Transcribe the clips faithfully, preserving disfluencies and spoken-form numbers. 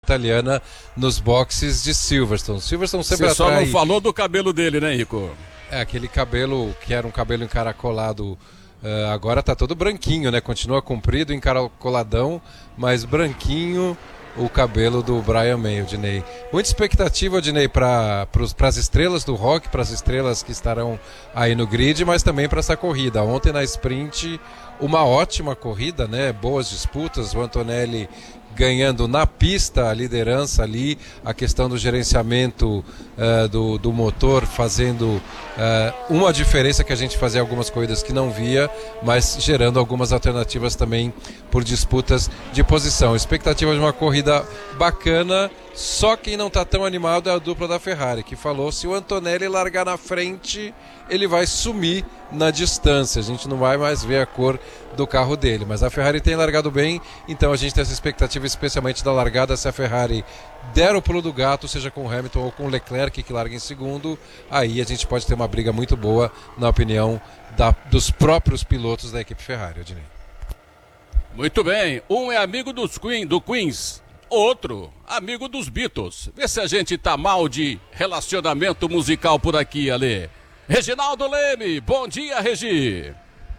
italiana nos boxes de Silverstone. Silverstone sempre Você atrai... só não falou do cabelo dele, né, Rico? É, aquele cabelo que era um cabelo encaracolado, uh, agora tá todo branquinho, né? Continua comprido, encaracoladão, mas branquinho o cabelo do Brian May, o Diney. Muita expectativa, Diney, para as estrelas do rock, para as estrelas que estarão aí no grid, mas também para essa corrida. Ontem na sprint, uma ótima corrida, né? Boas disputas, o Antonelli ganhando na pista a liderança ali, a questão do gerenciamento uh, do, do motor fazendo uh, uma diferença que a gente fazia em algumas corridas que não via, mas gerando algumas alternativas também por disputas de posição. Expectativa de uma corrida bacana, só quem não está tão animado é a dupla da Ferrari, que falou se o Antonelli largar na frente, ele vai sumir na distância, a gente não vai mais ver a cor do carro dele, mas a Ferrari tem largado bem, então a gente tem essa expectativa especialmente da largada. Se a Ferrari der o pulo do gato, seja com o Hamilton ou com o Leclerc que larga em segundo, aí a gente pode ter uma briga muito boa, na opinião da, dos próprios pilotos da equipe Ferrari, Odinei. Muito bem, um é amigo dos Queen, do Queens, outro amigo dos Beatles. Vê se a gente tá mal de relacionamento musical por aqui, Ale. Reginaldo Leme, bom dia, Regi.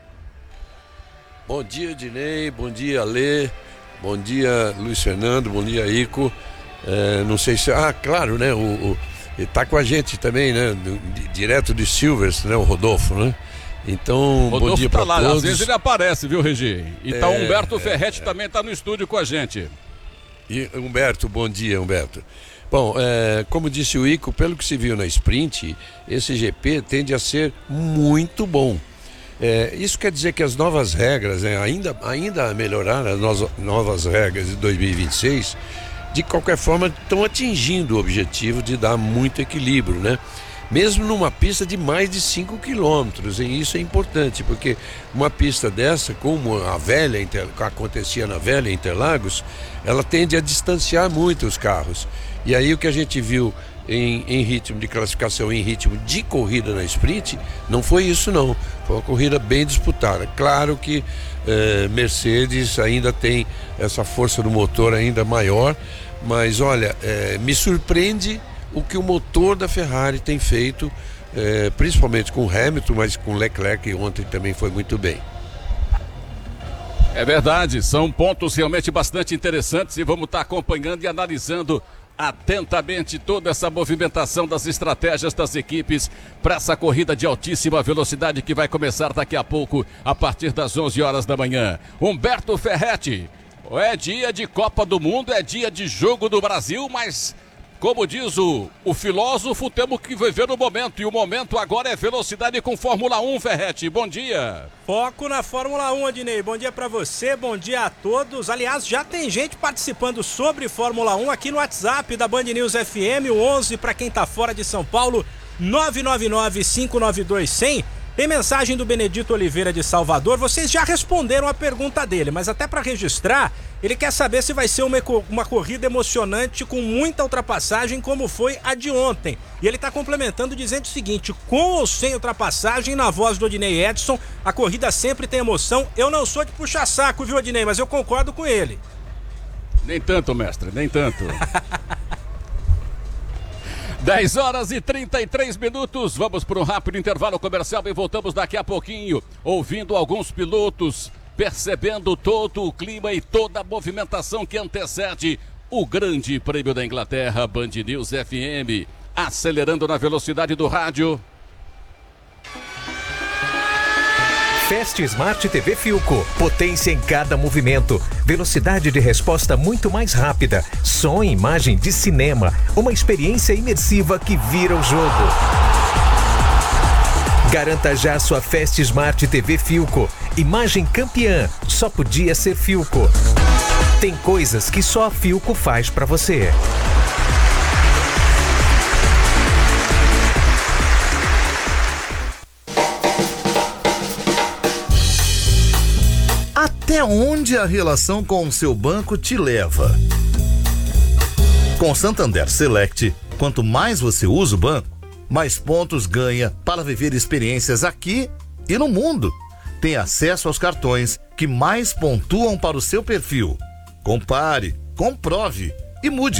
Bom dia, Dinei, bom dia, Ale, bom dia, Luiz Fernando, bom dia, Ico. É, não sei se... Ah, claro, né, o, o, ele tá com a gente também, né, do, de, direto de Silvers, né, o Rodolfo, né. Então, Rodolfo bom dia tá para lá, todos. Às vezes ele aparece, viu, Regi? E tá É, o Humberto é, Ferretti é. também tá no estúdio com a gente. E, Humberto, bom dia, Humberto. Bom, é, como disse o Ico, pelo que se viu na sprint, esse G P tende a ser muito bom. É, isso quer dizer que as novas regras, né, ainda, ainda melhorar as no, novas regras de dois mil e vinte e seis, de qualquer forma estão atingindo o objetivo de dar muito equilíbrio, né? Mesmo numa pista de mais de cinco quilômetros, e isso é importante, porque uma pista dessa, como a velha, que acontecia na velha Interlagos, ela tende a distanciar muito os carros. E aí o que a gente viu em, em ritmo de classificação, em ritmo de corrida na sprint, não foi isso não. Foi uma corrida bem disputada. Claro que eh, Mercedes ainda tem essa força do motor ainda maior, mas olha, eh, me surpreende o que o motor da Ferrari tem feito, eh, principalmente com o Hamilton, mas com o Leclerc ontem também foi muito bem. É verdade, são pontos realmente bastante interessantes e vamos estar acompanhando e analisando atentamente toda essa movimentação das estratégias das equipes para essa corrida de altíssima velocidade que vai começar daqui a pouco, a partir das onze horas da manhã. Humberto Ferretti, é dia de Copa do Mundo, é dia de Jogo do Brasil, mas... como diz o, o filósofo, temos que viver o momento. E o momento agora é velocidade com Fórmula um, Ferretti. Bom dia. Foco na Fórmula um, Adinei. Bom dia pra você, bom dia a todos. Aliás, já tem gente participando sobre Fórmula um aqui no WhatsApp da Band News F M, o onze para quem tá fora de São Paulo, nove nove nove, cinco nove dois, zero zero. Tem mensagem do Benedito Oliveira de Salvador. Vocês já responderam a pergunta dele, mas até para registrar, ele quer saber se vai ser uma, uma corrida emocionante com muita ultrapassagem como foi a de ontem. E ele está complementando dizendo o seguinte: com ou sem ultrapassagem, na voz do Odinei Edson, a corrida sempre tem emoção. Eu não sou de puxar saco, viu, Odinei, mas eu concordo com ele. Nem tanto, mestre, nem tanto. dez horas e trinta e três minutos, vamos para um rápido intervalo comercial e voltamos daqui a pouquinho, ouvindo alguns pilotos, percebendo todo o clima e toda a movimentação que antecede o Grande Prêmio da Inglaterra. Band News F M, acelerando na velocidade do rádio. Fast Smart T V Philco, potência em cada movimento, velocidade de resposta muito mais rápida, som e imagem de cinema, uma experiência imersiva que vira o jogo. Garanta já sua Fast Smart T V Philco, imagem campeã, só podia ser Philco. Tem coisas que só a Philco faz pra você. Até onde a relação com o seu banco te leva? Com Santander Select, quanto mais você usa o banco, mais pontos ganha para viver experiências aqui e no mundo. Tem acesso aos cartões que mais pontuam para o seu perfil. Compare, comprove e mude.